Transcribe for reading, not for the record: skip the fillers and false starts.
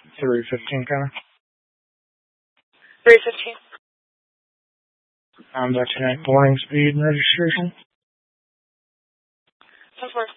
315 kind of. 315. That's right. Boarding speed and registration. 10-4.